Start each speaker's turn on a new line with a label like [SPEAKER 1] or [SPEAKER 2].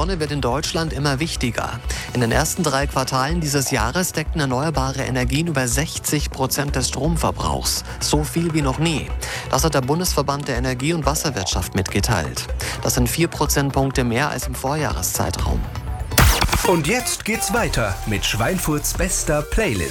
[SPEAKER 1] Sonne wird in Deutschland immer wichtiger. In den ersten 3 Quartalen dieses Jahres deckten erneuerbare Energien über 60% des Stromverbrauchs. So viel wie noch nie. Das hat der Bundesverband der Energie- und Wasserwirtschaft mitgeteilt. Das sind 4 Prozentpunkte mehr als im Vorjahreszeitraum.
[SPEAKER 2] Und jetzt geht's weiter mit Schweinfurts bester Playlist.